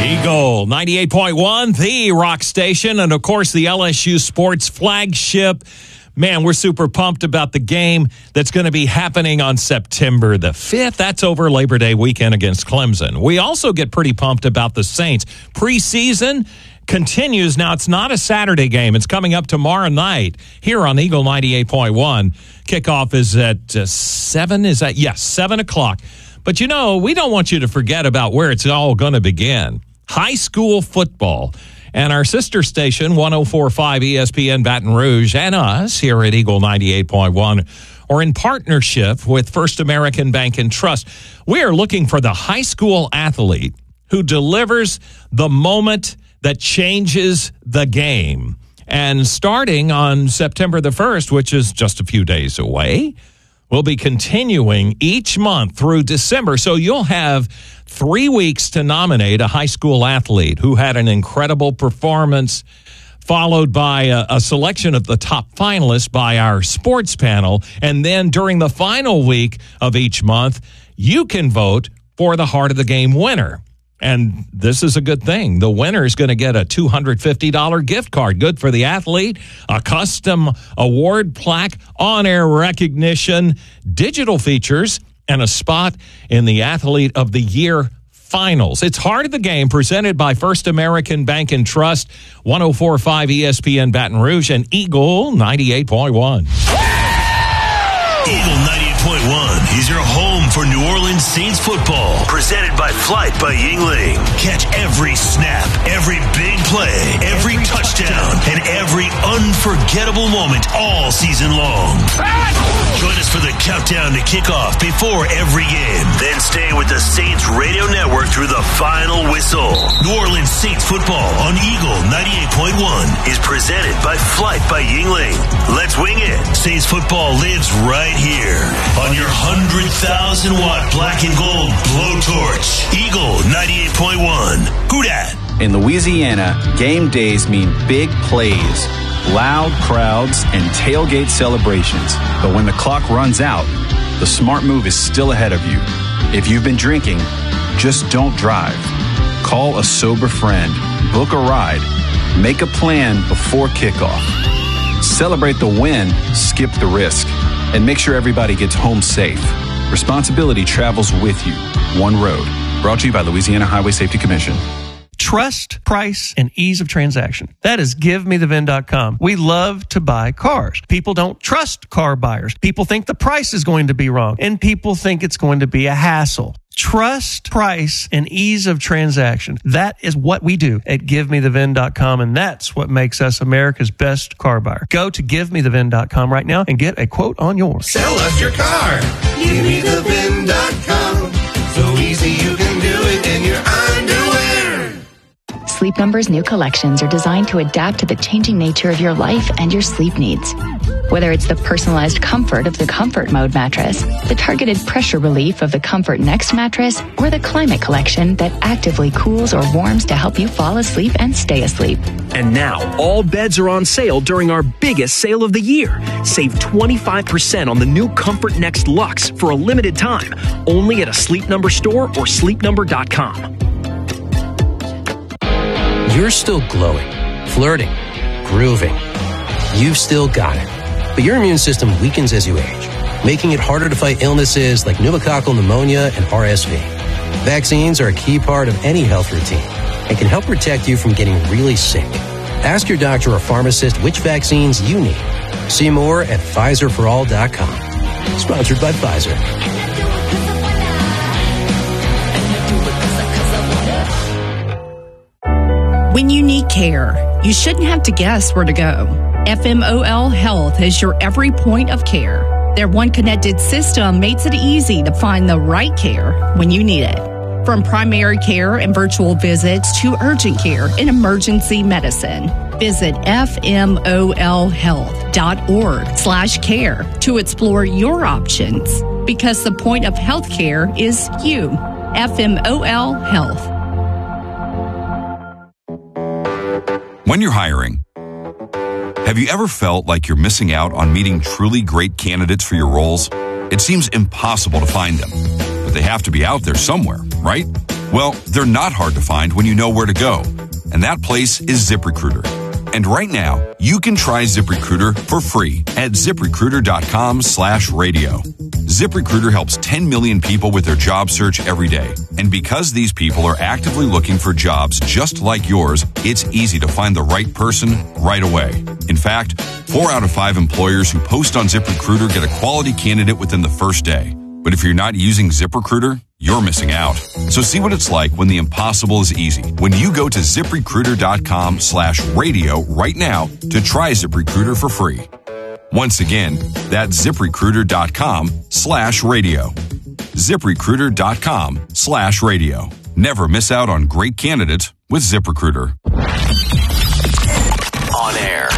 Eagle 98.1, the rock station, and of course the LSU Sports flagship. Man, we're super pumped about the game that's going to be happening on September the 5th. That's over Labor Day weekend against Clemson. We also get pretty pumped about the Saints. Preseason continues. Now, it's not a Saturday game. It's coming up tomorrow night here on Eagle 98.1. Kickoff is at 7. Is that? Yes, 7 o'clock. But, you know, we don't want you to forget about where it's all going to begin. High school football. And our sister station, 104.5 ESPN Baton Rouge, and us here at Eagle 98.1 are in partnership with First American Bank and Trust. We are looking for the high school athlete who delivers the moment that changes the game. And starting on September the 1st, which is just a few days away, we'll be continuing each month through December. So you'll have 3 weeks to nominate a high school athlete who had an incredible performance, followed by a selection of the top finalists by our sports panel. And then during the final week of each month, you can vote for the Heart of the Game winner. And this is a good thing. The winner is going to get a $250 gift card. Good for the athlete, a custom award plaque, on-air recognition, digital features, and a spot in the Athlete of the Year finals. It's Heart of the Game presented by First American Bank and Trust, 104.5 ESPN Baton Rouge, and Eagle 98.1. Eagle 98.1 is your home for New Orleans Saints football. Presented by Flight by Yingling. Catch every snap, every big play, every touchdown, and every unforgettable moment all season long. Join us for the countdown to kickoff before every game. Then stay with the Saints Radio Network through the final whistle. New Orleans Saints football on Eagle 98.1 is presented by Flight by Yingling. Let's wing it. Saints football lives right here on your 100,000-watt black and gold blowtorch. Eagle 98.1. Who dat? In Louisiana, game days mean big plays, loud crowds, and tailgate celebrations. But when the clock runs out, the smart move is still ahead of you. If you've been drinking, just don't drive. Call a sober friend, book a ride, make a plan before kickoff. Celebrate the win, skip the risk, and make sure everybody gets home safe. Responsibility travels with you. One road. Brought to you by Louisiana Highway Safety Commission. Trust, price, and ease of transaction. That is GiveMeTheVin.com. We love to buy cars. People don't trust car buyers. People think the price is going to be wrong, and people think it's going to be a hassle. Trust, price, and ease of transaction. That is what we do at GiveMeTheVin.com, and that's what makes us America's best car buyer. Go to GiveMeTheVin.com right now and get a quote on yours. Sell us your car. GiveMeTheVin.com. So easy you can do it in your underwear. Sleep Number's new collections are designed to adapt to the changing nature of your life and your sleep needs. Whether it's the personalized comfort of the Comfort Mode mattress, the targeted pressure relief of the Comfort Next mattress, or the Climate Collection that actively cools or warms to help you fall asleep and stay asleep. And now, all beds are on sale during our biggest sale of the year. Save 25% on the new Comfort Next Luxe for a limited time, only at a Sleep Number store or sleepnumber.com. You're still glowing, flirting, grooving. You've still got it. But your immune system weakens as you age, making it harder to fight illnesses like pneumococcal pneumonia and RSV. Vaccines are a key part of any health routine and can help protect you from getting really sick. Ask your doctor or pharmacist which vaccines you need. See more at PfizerForAll.com. Sponsored by Pfizer. When you need care, you shouldn't have to guess where to go. FMOL Health is your every point of care. Their one connected system makes it easy to find the right care when you need it. From primary care and virtual visits to urgent care and emergency medicine. Visit fmolhealth.org/care to explore your options, because the point of healthcare is you. FMOL Health. When you're hiring, have you ever felt like you're missing out on meeting truly great candidates for your roles? It seems impossible to find them, but they have to be out there somewhere, right? Well, they're not hard to find when you know where to go. And that place is ZipRecruiter. And right now, you can try ZipRecruiter for free at ZipRecruiter.com/radio. ZipRecruiter helps 10 million people with their job search every day. And because these people are actively looking for jobs just like yours, it's easy to find the right person right away. In fact, 4 out of 5 employers who post on ZipRecruiter get a quality candidate within the first day. But if you're not using ZipRecruiter, you're missing out. So see what it's like when the impossible is easy. When you go to ZipRecruiter.com/radio right now to try ZipRecruiter for free. Once again, that's ZipRecruiter.com/radio. ZipRecruiter.com/radio. Never miss out on great candidates with ZipRecruiter. On air,